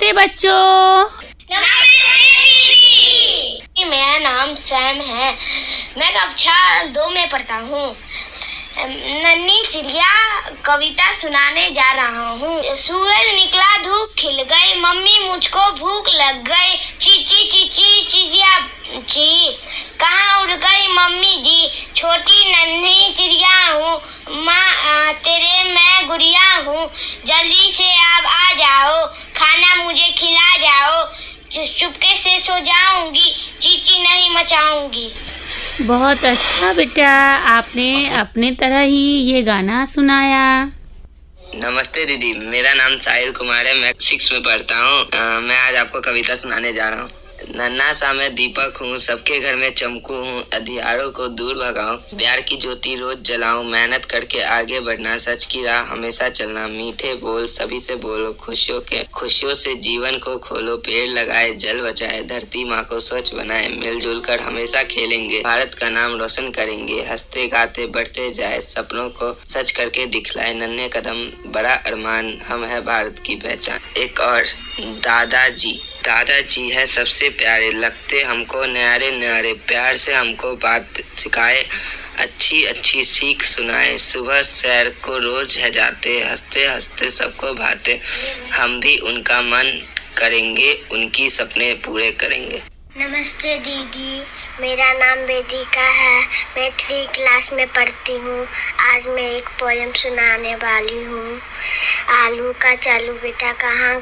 नमस्ते बच्चों। मेरा नाम सैम है। मैं कक्षा 2 में पढ़ता हूँ। नन्ही चिड़िया कविता सुनाने जा रहा हूँ। सूरज निकला, धूप खिल गई, मम्मी मुझको भूख लग गई। चीची चीची चिड़िया ची, कहाँ उड़ गई मम्मी जी। छोटी नन्ही चिड़िया हूँ, माँ तेरे मैं गुड़िया हूँ। जल्दी से आप आ जाओ, खाना मुझे खिला जाओ। चुपके से सो जाऊंगी, चींची नहीं मचाऊंगी। बहुत अच्छा बेटा, आपने अपने तरह ही ये गाना सुनाया। नमस्ते दीदी, मेरा नाम साहिल कुमार है। मैं 6 में पढ़ता हूँ। मैं आज आपको कविता सुनाने जा रहा हूँ। नन्हा सा मैं दीपक हूँ, सबके घर में चमकू हूँ। अंधियारों को दूर भगाऊं, प्यार की ज्योति रोज जलाऊं। मेहनत करके आगे बढ़ना, सच की राह हमेशा चलना। मीठे बोल सभी से बोलो, खुशियों से जीवन को खोलो। पेड़ लगाए, जल बचाए, धरती माँ को स्वच्छ बनाए। मिलजुल कर हमेशा खेलेंगे, भारत का नाम रोशन करेंगे। हंसते गाते बढ़ते जाए, सपनों को सच करके दिखलाए। नन्हे कदम बड़ा अरमान, हम है भारत की पहचान। एक और, दादाजी है सबसे प्यारे, लगते हमको न्यारे न्यारे। प्यार से हमको बात सिखाए, अच्छी अच्छी सीख सुनाए। सुबह सैर को रोज है जाते, हंसते हंसते सबको भाते। हम भी उनका मन करेंगे, उनकी सपने पूरे करेंगे। नमस्ते दीदी, मेरा नाम वेदिका है। मैं 3 क्लास में पढ़ती हूँ। आज मैं एक पोयम सुनाने वाली हूँ। आलू का चालू बेटा कहाँ